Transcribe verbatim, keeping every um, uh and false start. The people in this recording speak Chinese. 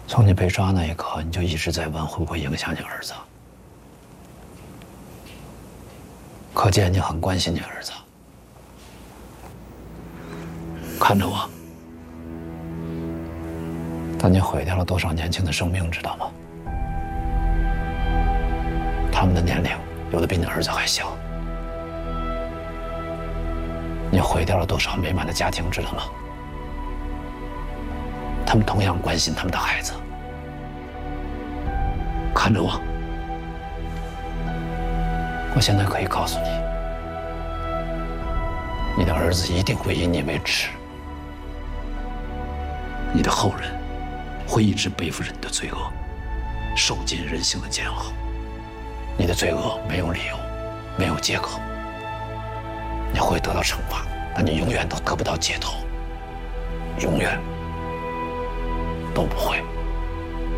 从你被抓那一刻，你就一直在问会不会影响你儿子，可见你很关心你儿子。看着我，但你毁掉了多少年轻的生命，知道吗？他们的年龄有的比你儿子还小，你毁掉了多少美满的家庭，知道吗？他们同样关心他们的孩子。看着我，我现在可以告诉你，你的儿子一定会以你为耻，你的后人会一直背负着你的罪恶，受尽人性的煎熬。你的罪恶没有理由，没有借口，你会得到惩罚，但你永远都得不到解脱，永远都不会。